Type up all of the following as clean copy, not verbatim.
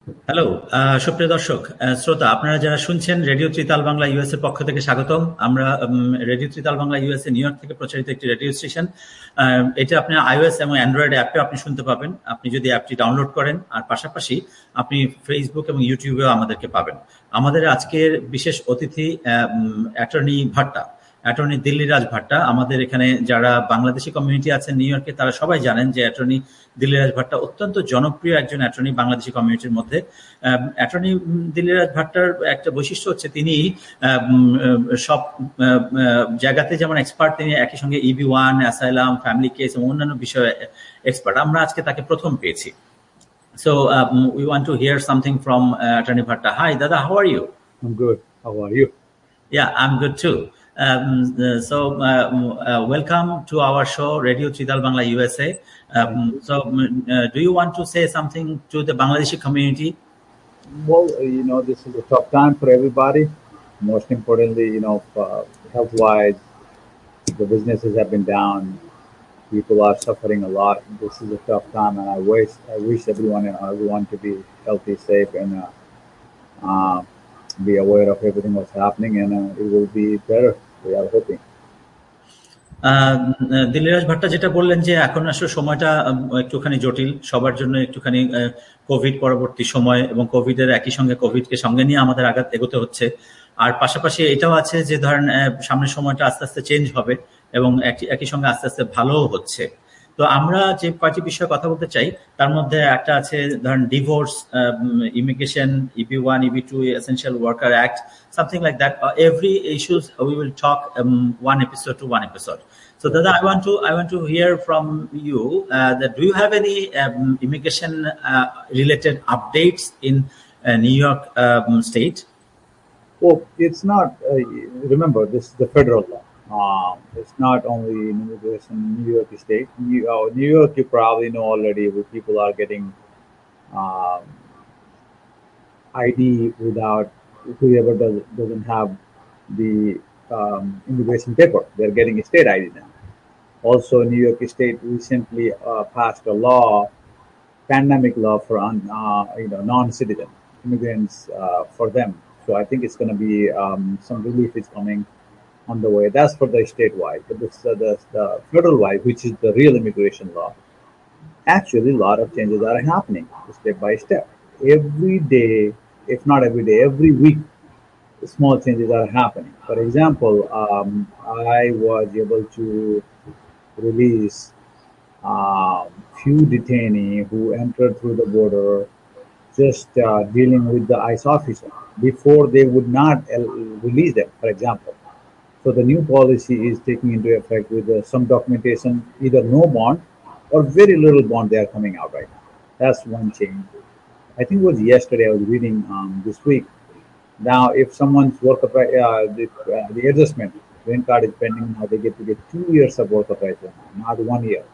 Hello, সুপ্রিয় দর্শক, শ্রোতা, আপনারা যারা শুনছেন রেডিও ত্রিতাল বাংলা ইউএস এর পক্ষ থেকে স্বাগতম। আমরা radio tritaal Bangla US a new York থেকে প্রচারিত একটি রেডিও স্টেশন। এটা আপনি iOS এবং অ্যান্ড্রয়েড অ্যাপে আপনি শুনতে পাবেন, আপনি যদি অ্যাপটি ডাউনলোড করেন। আর পাশাপাশি আপনি ফেসবুক এবং ইউটিউবেও আমাদেরকে পাবেন। আমাদের আজকের বিশেষ অতিথি অ্যাটর্নি ভাট্টা, অ্যাটর্নি দিল্লীরাজ ভাট্টা। আমাদের এখানে যারা বাংলাদেশি কমিউনিটি আছেন নিউ ইয়র্কে, তারা সবাই জানেন যে অ্যাটর্নি দিল্লীরাজ ভাট্টা অত্যন্ত জনপ্রিয় একজন অ্যাটর্নি বাংলাদেশি কমিউনিটির মধ্যে। অ্যাটর্নি দিল্লীরাজ ভাট্টার একটা বৈশিষ্ট্য হচ্ছে তিনি সব জায়গাতে যেমন এক্সপার্ট, তিনি একই সঙ্গে EB-1, অ্যাসাইলাম, ফ্যামিলি কেস এবং অন্যান্য বিষয়ে এক্সপার্ট। আমরা আজকে তাকে প্রথম পেয়েছি। So we want to hear something from Attorney Bhatta. Hi, Dada, how are you? I'm good. How are you? Yeah, I'm good too. Welcome to our show, Radio Tridal Bangla USA. Do you want to say something to the Bangladeshi community? Well, this is a tough time for everybody. Most importantly, health-wise, the businesses have been down. People are suffering a lot. This is a tough time, and I wish everyone to be healthy, safe, and be aware of everything that's happening, and it will be better. We are hoping. দিল্লীরাজ ভাট্টা যেটা বললেন যে এখন আসলে সময়টা একটুখানি জটিল সবার জন্য, একটুখানি কোভিড পরবর্তী সময় এবং কোভিডের একই সঙ্গে কোভিডকে সঙ্গে নিয়ে আমাদের এগোতে হচ্ছে। আর পাশাপাশি এটাও আছে যে ধরেন সামনের সময়টা আস্তে আস্তে চেঞ্জ হবে এবং একই সঙ্গে আস্তে আস্তে ভালোও হচ্ছে। তো আমরা যে কয়েকটি বিষয়ে কথা বলতে চাই তার মধ্যে একটা আছে ধরেন divorce, immigration, EB-1, EB-2, essential worker act, something like that. Every issues we will talk one episode to one episode. So Dada, I want to hear from you that do you have any immigration related updates in New York state? Well, it's not. Remember, this is the federal law. It's not only in immigration in New York State. New York, you probably know already, where people are getting um, ID without whoever doesn't have the immigration paper. They're getting a state ID now. Also, New York State recently passed a law, pandemic law for non-citizen immigrants for them. So I think it's going to be some relief is coming on the way. That's for the statewide, but the federal wide, which is the real immigration law. Actually, a lot of changes are happening step by step. Every day, if not every day, every week, small changes are happening. For example, I was able to release few detainee who entered through the border, just dealing with the ICE officer before they would not release them, for example. So the new policy is taking into effect with some documentation, either no bond or very little bond they are coming out right now. That's one change. I think it was yesterday I was reading this week. Now, if someone's the adjustment, green card is pending now, they get to get 2 years of work authorization, not 1 year.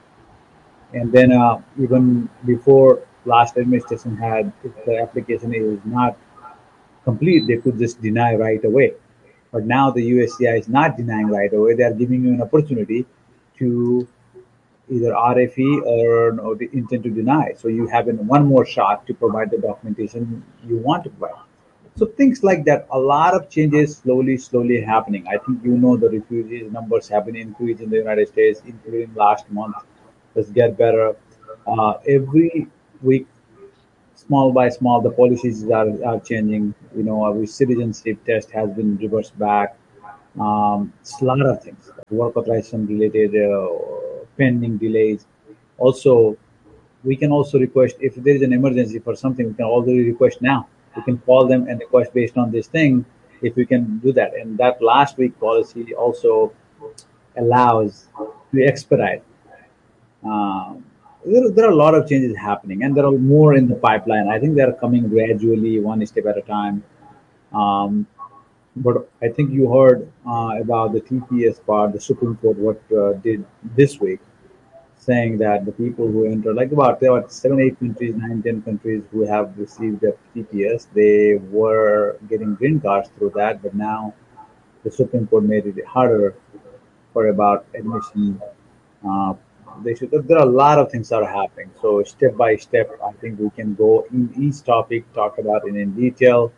And then even before last administration had, if the application is not complete, they could just deny right away. But now the USCI is not denying right away. They are giving you an opportunity to either RFE or no, the intent to deny. So you have one more shot to provide the documentation you want to provide. So things like that, a lot of changes slowly happening. I think the refugees numbers have been increased in the United States, including last month. Let's get better. Every week, small by small, the policies are changing. Our citizenship test has been reversed back. It's a lot of things, work authorization related, pending delays. Also, we can also request if there is an emergency for something. We can already request now. We can call them and request based on this thing if we can do that. And that last week policy also allows to expedite. There are a lot of changes happening, and there are more in the pipeline. I think they are coming gradually, one step at a time. But I think you heard about the TPS part, the Supreme Court, what did this week, saying that the people who enter, like there were 7, 8 countries, 9, 10 countries who have received the TPS, they were getting green cards through that, but now the Supreme Court made it harder for about admission they should. There are a lot of things that are happening. So step by step, I think we can go in each topic, talk about it in detail.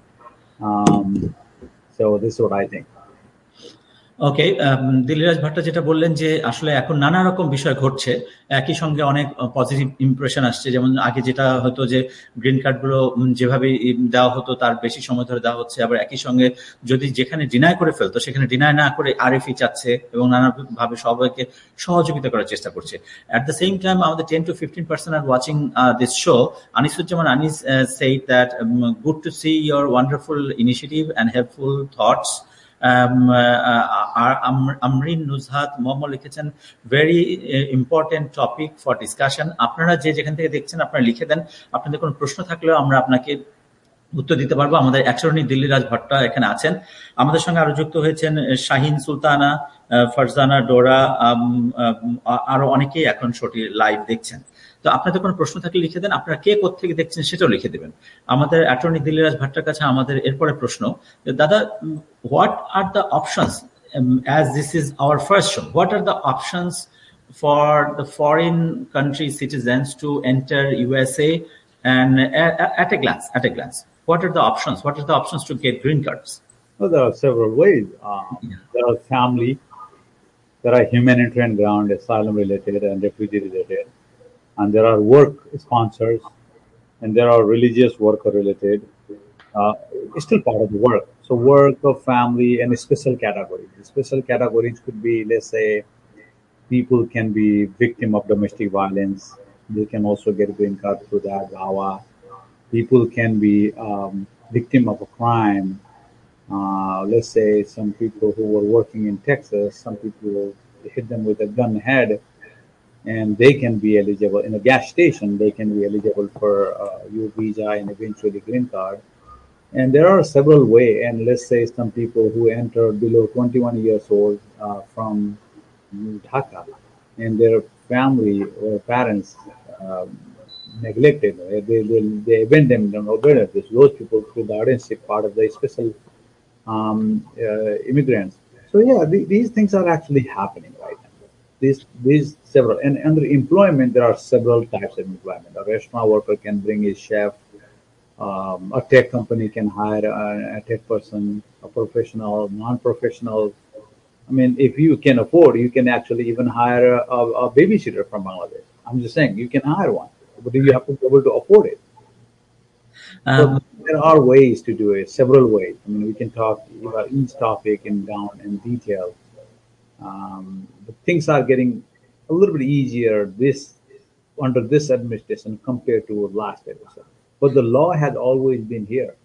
So this is what I think. ওকে, দিলরাজ ভাট্টা যেটা বললেন যে আসলে এখন নানা রকম বিষয় ঘটছে, একই সঙ্গে অনেক পজিটিভ ইমপ্রেশন আসছে। যেমন আগে যেটা হতো যে গ্রিন কার্ড গুলো যেভাবে দেওয়া হতো তার বেশি সময় ধরে দেওয়া হচ্ছে, আবার একই সঙ্গে যদি যেখানে ডিনাই করে ফেলতো সেখানে ডিনাই না করে আরএফই চাচ্ছে এবং নানাভাবে সবাইকে সহযোগিতা করার চেষ্টা করছে। অ্যাট দ্য সেম টাইম আমাদের 10 to 15% are watching this show. Anisuzzaman Anis said that good to see your wonderful initiative and helpful thoughts. Amrin Nuzhat Mohammad লিখেছেন very important topic for discussion. আপনারা যে যেখান থেকে দেখছেন আপনারা লিখে দেন, আপনাদের কোনো প্রশ্ন থাকলেও আমরা আপনাকে উত্তর দিতে পারবো। আমাদের অ্যাটর্নি দিল্লিরাজ ভাট্টা এখানে আছেন। আমাদের সঙ্গে আরো যুক্ত হয়েছেন শাহিন সুলতানা, ফারজানা ডোরা, আরো অনেকেই এখন শোটি লাইভ দেখছেন। তো আপনাদের কোনো প্রশ্ন থাকলে লিখে দেন, আপনারা কে কোত্থেকে দেখছেন সেটাও লিখে দেবেন। আমাদের অ্যাটর্নি দিল্লিরাজ ভাট্টার কাছে আমাদের এরপরে প্রশ্ন, দাদা, what are the options, as this is our first show, what are the options for the foreign country citizens to enter USA? And at a glance, what are the options to get green cards? Well, there are several ways. There are family, there are humanitarian ground, asylum related and refugee related, and there are work sponsors, and there are religious worker related. It's still part of the work. So work of family and special categories. The special categories could be, let's say, people can be victim of domestic violence. They can also get a green card through that. People can be victim of a crime. Let's say some people who were working in Texas, some people hit them with a gun head, and they can be eligible in a gas station. They can be eligible for your visa and eventually green card. And there are several ways. And let's say some people who enter below 21 years old from Dhaka, and their family or parents neglected, they abandoned them or benefits. Those people through guardianship, part of the special immigrants. So yeah, these things are actually happening right now. These several, and under employment there are several types of employment. A restaurant worker can bring his chef. A tech company can hire a tech person, a professional, non-professional. I mean, if you can afford, you can actually even hire a babysitter from Bangladesh. I'm just saying, you can hire one, but you have to be able to afford it. So there are ways to do it, several ways. I mean, we can talk about each topic in detail. But things are getting a little bit easier under this administration compared to last administration. But the law has always been here.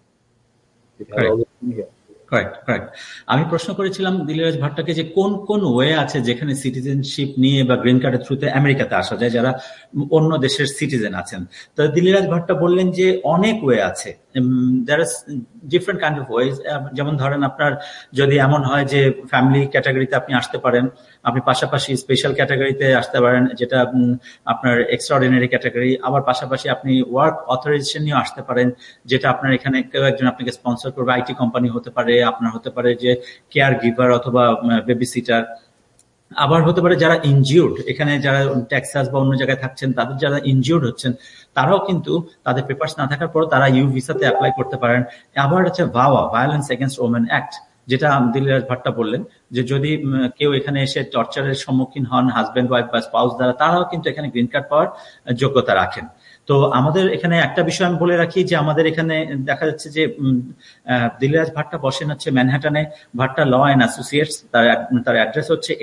It has always been here. Correct. আমি প্রশ্ন করেছিলাম দিলরাজ ভাট্টাকে যে কোন কোন way আছে যেখানে citizenship নিয়ে বা গ্রিন কার্ডের থ্রুতে আমেরিকাতে আসা যায় যারা অন্য দেশের সিটিজেন আছেন। তো দিলরাজ ভাট্টা বললেন যে অনেক ওয়ে আছে, there are different kind of ways. যেমন ধরেন আপনার যদি এমন হয় যে ফ্যামিলি ক্যাটাগরিতে আপনি আসতে পারেন, আপনি পাশাপাশি স্পেশাল ক্যাটাগরিতে আসতে পারেন যেটা আপনার এক্সট্রাঅর্ডিনারি ক্যাটাগরি, আবার পাশাপাশি আপনি ওয়ার্ক অথরাইজেশন নিয়ে আসতে পারেন যেটা আপনার এখানে কেউ একজন আপনাকে স্পন্সর করবে, আইটি কোম্পানি হতে পারে, আপনার হতে পারে যে কেয়ার গিভার অথবা বেবি সিটার, আবার হতে পারে যারা ইনজিউর্ড, এখানে যারা টেক্সাস বা অন্য জায়গায় থাকছেন তাদের যারা ইনজিউর্ড হচ্ছেন তারাও কিন্তু তাদের পেপারস না থাকার পর তারা ইউ ভিসাতে অ্যাপ্লাই করতে পারেন। আবার হচ্ছে ভায়োলেন্স এগেইনস্ট ওমেন অ্যাক্ট, যেটা দিলরাজ ভাট্টা বললেন যে যদি কেউ এখানে এসে টর্চারের সম্মুখীন হন হাজব্যান্ড ওয়াইফ বা স্পাউস দ্বারা, তারাও কিন্তু এখানে গ্রিন কার্ড পাওয়ার যোগ্যতা রাখেন। তো আমাদের এখানে একটা বিষয় আমি বলে রাখি যে আমাদের এখানে দেখা যাচ্ছে যে দিলরাজ ভাট্টা বসেন হচ্ছে ম্যানহাটনে, ভাট্টা ল অ্যান্ড অ্যাসোসিয়েটস, তার অ্যাড্রেস হচ্ছে